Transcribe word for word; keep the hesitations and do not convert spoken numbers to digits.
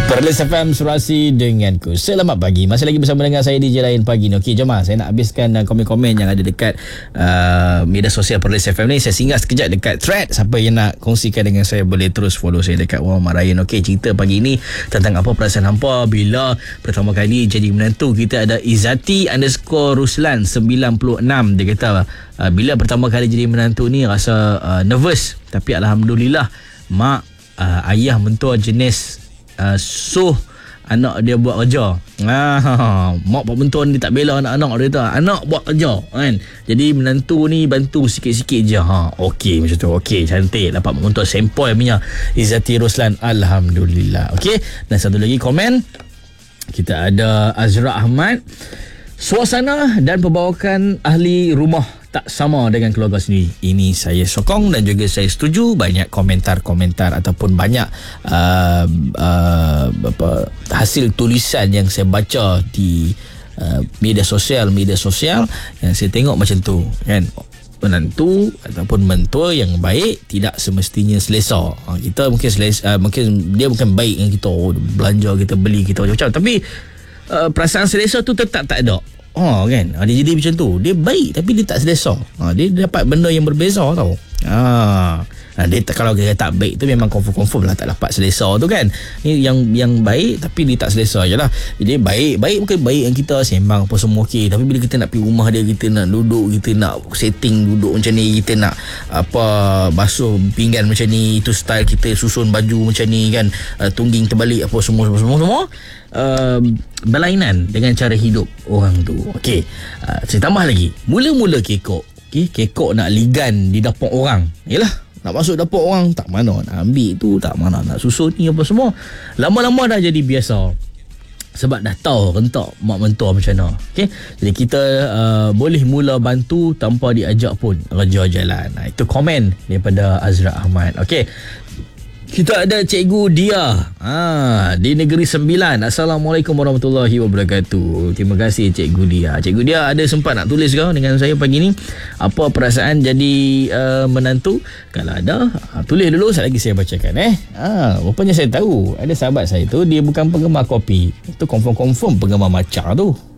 Perlis F M Surasi denganku. Selamat pagi. Masih lagi bersama dengan saya D J Lain pagi ni. Okey, jom lah. Saya nak habiskan uh, komen-komen yang ada dekat uh, media sosial Perlis F M ni. Saya singgah sekejap dekat thread. Siapa yang nak kongsikan dengan saya boleh terus follow saya dekat Muhammad Ryan. Okey, cerita pagi ni tentang apa perasaan hampa bila pertama kali jadi menantu. Kita ada Izati underscore Ruslan sembilan puluh enam. Dia kata uh, bila pertama kali jadi menantu ni rasa uh, nervous. Tapi Alhamdulillah mak uh, ayah mentua jenis Uh, so anak dia buat kerja. Ah, mak pak mentua ni tak bela anak-anak dia tu. Anak buat kerja kan. Jadi menantu ni bantu sikit-sikit je. Ha, okey macam tu. Okey, cantik dapat mentua sempoi punya Izati Ruslan. Alhamdulillah. Okey, dan satu lagi komen. Kita ada Azra Ahmad. Suasana dan perbawakan ahli rumah tak sama dengan keluarga sendiri. Ini saya sokong dan juga saya setuju. Banyak komentar-komentar ataupun banyak uh, uh, apa, hasil tulisan yang saya baca di uh, media sosial media sosial yang saya tengok macam tu kan. Menantu ataupun mentua yang baik tidak semestinya selesa. Ha, kita mungkin selesa, uh, mungkin dia bukan baik dengan kita, oh, belanja kita, beli kita macam-macam, tapi Uh, perasaan selesa tu tetap tak ada. Oh kan, ha, dia jadi macam tu. Dia baik tapi dia tak selesa. Ha, dia dapat benda yang berbeza tau. Ha, ha dia tak, kalau dia tak baik tu memang confirm-confirm lah tak dapat selesa tu kan. Ni yang yang baik tapi dia tak selesa je lah. Jadi baik, baik mungkin baik yang kita sembang apa semua okey, tapi bila kita nak pergi rumah dia, kita nak duduk, kita nak setting duduk macam ni, kita nak apa basuh pinggan macam ni, itu style kita susun baju macam ni kan, uh, tungging terbalik apa semua semua semua, semua. Uh, berlainan dengan cara hidup orang tu. Okey, uh, saya tambah lagi. Mula-mula kekok, okey, kekok nak ligan di dapur orang. Yalah, nak masuk dapur orang tak mana nak ambil tu, tak mana nak susun ni apa semua. Lama-lama dah jadi biasa. Sebab dah tahu rentak mak mentua macam mana. Okey, jadi kita uh, boleh mula bantu tanpa diajak pun kerja jalan. Nah, itu komen daripada Azra Ahmad. Okey, kita ada Cikgu Dia ha, di Negeri Sembilan. Assalamualaikum warahmatullahi wabarakatuh. Terima kasih Cikgu Dia. Cikgu Dia ada sempat nak tulis ke dengan saya pagi ni? Apa perasaan jadi uh, menantu? Kalau ada, uh, tulis dulu, sekali lagi saya bacakan eh. Ha, rupanya saya tahu ada sahabat saya tu dia bukan penggemar kopi. Itu confirm-confirm penggemar matcha tu.